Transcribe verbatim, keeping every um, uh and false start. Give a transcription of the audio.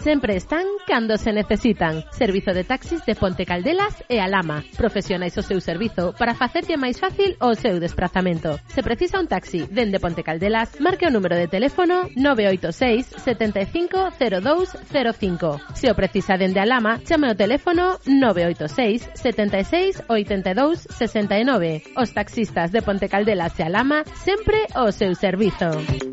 sempre están cando se necesitan. Servizo de taxis de Ponte Caldelas e Alhama. Profesionais o seu servizo para facerlle máis fácil o seu desplazamento. Se precisa un taxi dende Ponte Caldelas, marque o número de teléfono nove oito seis, sete cinco cero dous cero cinco. Se o precisa dende Alhama, chame o teléfono nove oito seis, sete seis, oito dous, seis nove. Os taxistas de Ponte Caldelas e Alhama sempre o seu servizo.